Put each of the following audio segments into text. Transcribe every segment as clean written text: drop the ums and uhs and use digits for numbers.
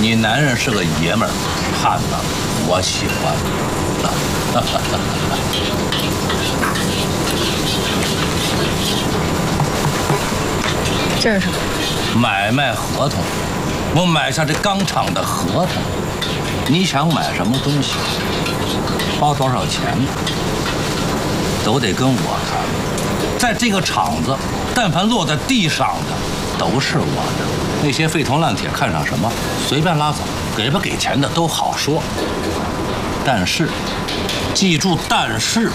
你男人是个爷们儿，汉子，我喜欢。 这是什么？ 买卖合同，我买下这钢厂的合同。你想买什么东西，花多少钱，都得跟我谈。在这个厂子，但凡落在地上的，都是我的。那些废铜烂铁看上什么，随便拉走，给不给钱的都好说。但是，记住，但是，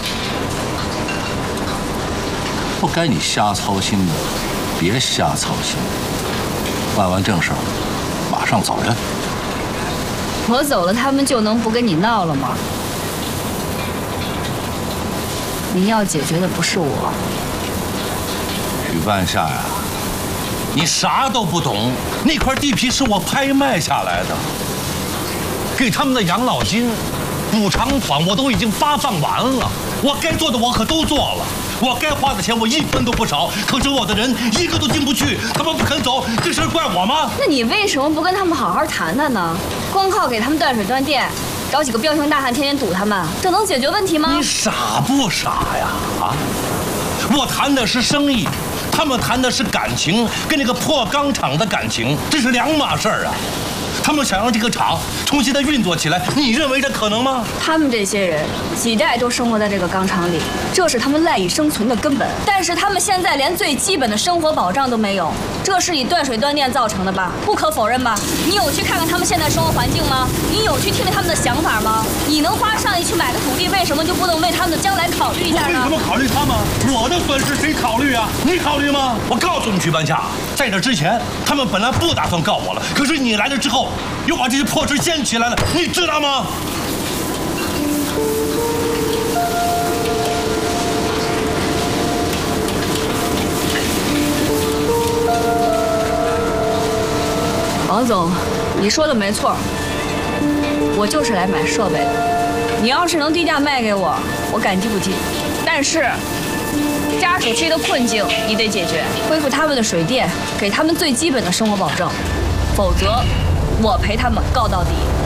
不该你瞎操心的，别瞎操心。办完正事，马上走人。 我走了，他们就能不跟你闹了吗？你要解决的不是我。 许半夏呀，你啥都不懂。那块地皮是我拍卖下来的，给他们的养老金、补偿款我都已经发放完了。我该做的我可都做了，我该花的钱我一分都不少。可是我的人一个都进不去，他们不肯走，这事怪我吗？ 那你为什么不跟他们好好谈谈呢？光靠给他们断水断电，找几个彪形大汉天天堵他们，这能解决问题吗？ 你傻不傻呀？啊！我谈的是生意，他们谈的是感情，跟那个破钢厂的感情，这是两码事儿啊。他们想让这个厂重新的运作起来，你认为这可能吗？ 他们这些人几代都生活在这个钢厂里，这是他们赖以生存的根本。但是他们现在连最基本的生活保障都没有，这是以断水断电造成的吧？不可否认吧？你有去看看他们现在生活环境吗？你有去听听他们的想法吗？你能花上亿去买个土地，为什么就不能为他们的将来考虑一下呢？ 为什么考虑他们？我的损失谁考虑啊？你考虑吗？我告诉你，徐半夏，在这之前，他们本来不打算告我了，可是你来了之后，又把这些破事掀起来了，你知道吗？ 王总，你说的没错，我就是来买设备的。你要是能低价卖给我，我感激不尽。但是，家属区的困境你得解决，恢复他们的水电，给他们最基本的生活保证，否则我陪他们告到底。